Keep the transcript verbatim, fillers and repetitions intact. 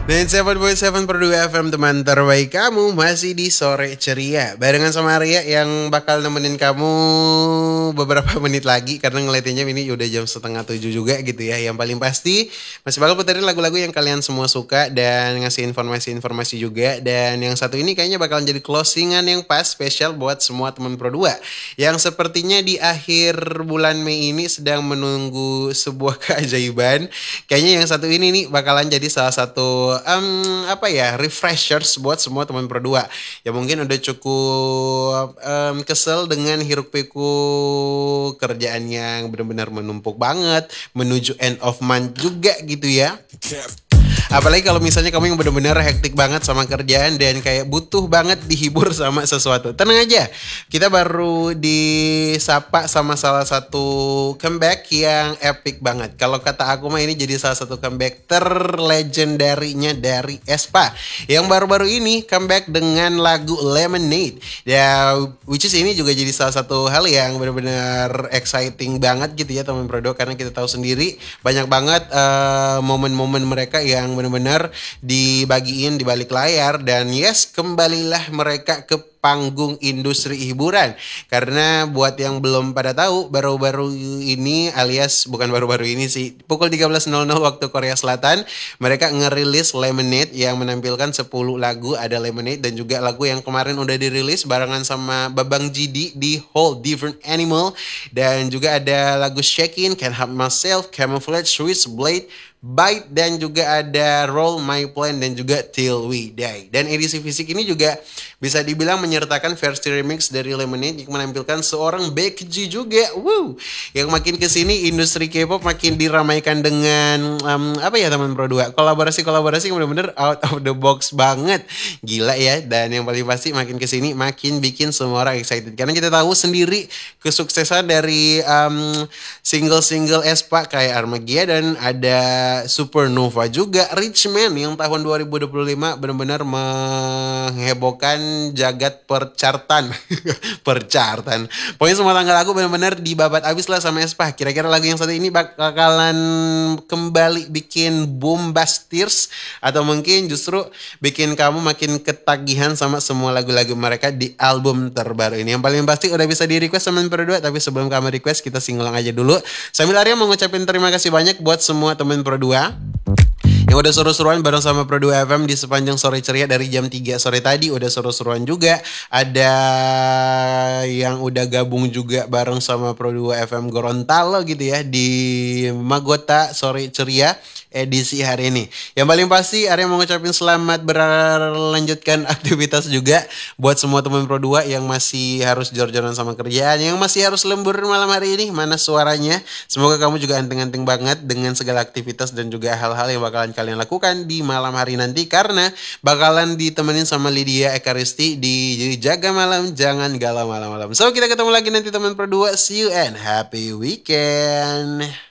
sembilan puluh tujuh koma tujuh Perdua F M, teman terbaik kamu, masih di Sore Ceria barengan sama Arya yang bakal nemenin kamu beberapa menit lagi. Karena ngeliatinnya ini udah jam setengah tujuh juga gitu ya. Yang paling pasti masih bakal puterin lagu-lagu yang kalian semua suka dan ngasih informasi-informasi juga. Dan yang satu ini kayaknya bakal jadi closingan yang pas, spesial buat semua teman Pro dua yang sepertinya di akhir bulan Mei ini sedang menunggu sebuah keajaiban. Kayaknya yang satu ini nih bakalan jadi salah satu um, apa ya, refreshers buat semua teman Pro dua ya. Mungkin udah cukup um, kesel dengan hiruk pikuk kerjaan yang benar-benar menumpuk banget menuju end of month juga gitu ya. Apalagi kalau misalnya kamu yang benar-benar hektik banget sama kerjaan dan kayak butuh banget dihibur sama sesuatu. Tenang aja, kita baru disapa sama salah satu comeback yang epic banget. Kalau kata aku mah ini jadi salah satu comeback terlegendarinya dari aespa yang baru-baru ini comeback dengan lagu Lemonade. Ya, which is ini juga jadi salah satu hal yang benar-benar exciting banget gitu ya teman Pro dua, karena kita tahu sendiri banyak banget uh, momen-momen mereka yang benar-benar dibagiin di balik layar. Dan yes, kembalilah mereka ke panggung industri hiburan. Karena buat yang belum pada tahu, baru-baru ini, alias bukan baru-baru ini sih, pukul tiga belas nol nol waktu Korea Selatan, mereka ngerilis Lemonade yang menampilkan sepuluh lagu. Ada Lemonade dan juga lagu yang kemarin udah dirilis barengan sama Babang G D di Whole Different Animal. Dan juga ada lagu Shakin, Can't Help Myself, Camouflage, Switchblade, Bite, dan juga ada Roll My Plan dan juga Till We Die. Dan edisi fisik ini juga bisa dibilang menyertakan versi remix dari Lemonade yang menampilkan seorang Becky juga. Woo. Yang makin kesini industri K-pop makin diramaikan dengan um, apa ya teman Pro dua, kolaborasi-kolaborasi yang benar-benar out of the box banget. Gila ya. Dan yang paling pasti makin kesini makin bikin semua orang excited. Karena kita tahu sendiri kesuksesan dari um, single-single aespa kayak Armageddon, ada Supernova juga, Rich Man yang tahun dua ribu dua puluh lima benar-benar menghebohkan jagat percartan. Percartan. Pokoknya semua tanggal lagu benar-benar dibabat abis lah sama aespa. Kira-kira lagu yang satu ini bakalan kembali bikin bombastis atau mungkin justru bikin kamu makin ketagihan sama semua lagu-lagu mereka di album terbaru ini. Yang paling pasti udah bisa di request sama Pro dua, tapi sebelum kamu request kita singulang aja dulu. Sambil Arya mau ngucapin terima kasih banyak buat semua teman Pro dua yang udah seru-seruan bareng sama Pro dua F M di sepanjang Sore Ceria dari jam tiga sore tadi. Udah seru-seruan juga. Ada yang udah gabung juga bareng sama Pro dua F M Gorontalo gitu ya di Magota Sore Ceria edisi hari ini. Yang paling pasti Arya mau ngucapin selamat berlanjutkan aktivitas juga buat semua teman Pro dua yang masih harus jor-joran sama kerjaan, yang masih harus lembur malam hari ini. Mana suaranya? Semoga kamu juga anteng-anteng banget dengan segala aktivitas dan juga hal-hal yang bakalan kalian lakukan di malam hari nanti, karena bakalan ditemenin sama Lydia Ekaristi di Jaga Malam Jangan Galau Malam-malam. So kita ketemu lagi nanti teman Pro dua. See you and happy weekend.